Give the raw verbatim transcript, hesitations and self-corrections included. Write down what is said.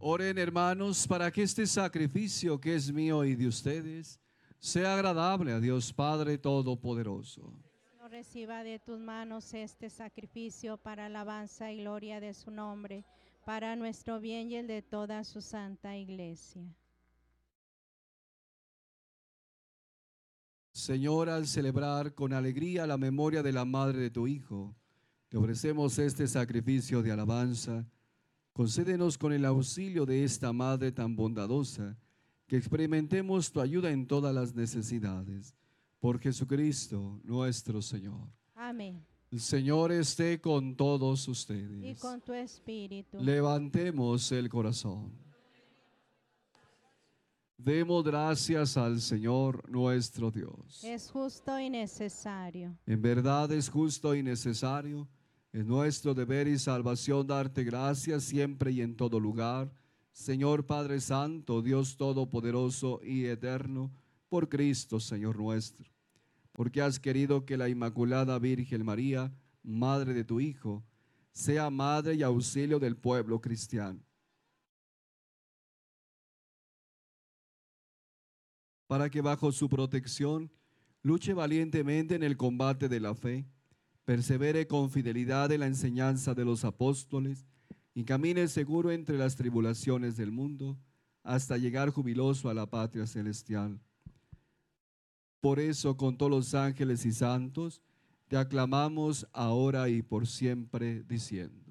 Oren, hermanos, para que este sacrificio que es mío y de ustedes sea agradable a Dios Padre Todopoderoso. No reciba de tus manos este sacrificio para alabanza y gloria de su nombre, para nuestro bien y el de toda su santa iglesia. Señor, al celebrar con alegría la memoria de la madre de tu Hijo, te ofrecemos este sacrificio de alabanza. Concédenos con el auxilio de esta madre tan bondadosa, que experimentemos tu ayuda en todas las necesidades. Por Jesucristo nuestro Señor. Amén. El Señor esté con todos ustedes. Y con tu espíritu. Levantemos el corazón. Demos gracias al Señor nuestro Dios. Es justo y necesario. En verdad es justo y necesario. Es nuestro deber y salvación darte gracias siempre y en todo lugar, Señor Padre Santo, Dios Todopoderoso y Eterno, por Cristo, Señor nuestro. Porque has querido que la Inmaculada Virgen María, Madre de tu Hijo, sea madre y auxilio del pueblo cristiano. Para que bajo su protección luche valientemente en el combate de la fe, persevere con fidelidad en la enseñanza de los apóstoles y camine seguro entre las tribulaciones del mundo hasta llegar jubiloso a la patria celestial. Por eso, con todos los ángeles y santos, te aclamamos ahora y por siempre, diciendo: